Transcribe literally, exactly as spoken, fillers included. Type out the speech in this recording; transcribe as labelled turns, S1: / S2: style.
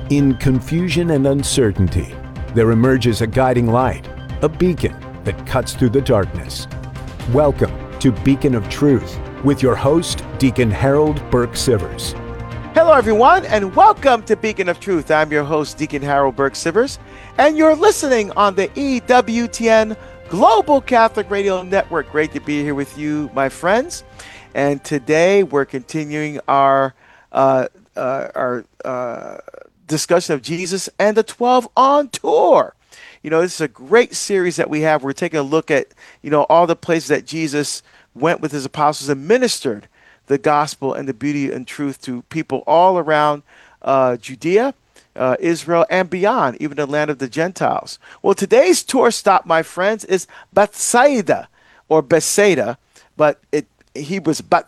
S1: In confusion and uncertainty, there emerges a guiding light, a beacon that cuts through the darkness. Welcome to Beacon of Truth with your host, Deacon Harold Burke-Sivers.
S2: Hello, everyone, and welcome to Beacon of Truth. I'm your host, Deacon Harold Burke-Sivers, and you're listening on the E W T N Global Catholic Radio Network. Great to be here with you, my friends. And today we're continuing our uh, uh, our uh, discussion of Jesus and the twelve on tour. You know, this is a great series that we have. We're taking a look at, you know, all the places that Jesus went with his apostles and ministered the gospel and the beauty and truth to people all around uh, Judea, uh, Israel, and beyond, even the land of the Gentiles. Well, today's tour stop, my friends, is Bethsaida, or Bethsaida, but it he was